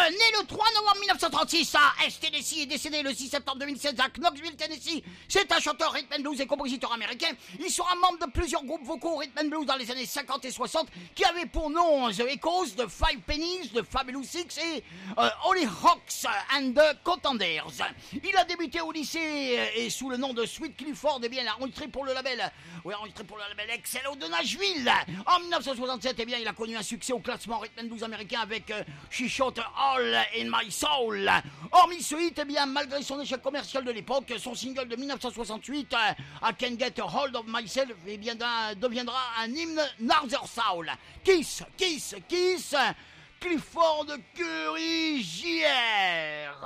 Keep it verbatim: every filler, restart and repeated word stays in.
né le trois novembre mille neuf cent trente-six à S Tennessee et décédé le six septembre deux mille seize à Knoxville, Tennessee. C'est un chanteur rhythm and blues et compositeur américain. Il sera membre de plusieurs groupes vocaux rhythm and blues dans les années cinquante et soixante qui avaient pour nom The Echoes, The Five Pennies, The Fabulous Six et euh, Hollyhocks and the Contenders. Il a débuté au lycée et sous le nom de Sweet Clifford, et bien il a enregistré pour le label, oui, enregistré pour le label X L O de Nashville. En mille neuf cent soixante-sept, eh bien il a connu un succès au classement rhythm and blues américain avec euh, She Shot All in My Soul. Hormis ce hit, eh bien malgré son échec commercial de l'époque, son single de mille neuf cent soixante-huit, euh, I Can Get a Hold of Myself, eh bien d'un, deviendra un hymne Northern Soul. Kiss, Kiss, Kiss, Clifford Curry J R.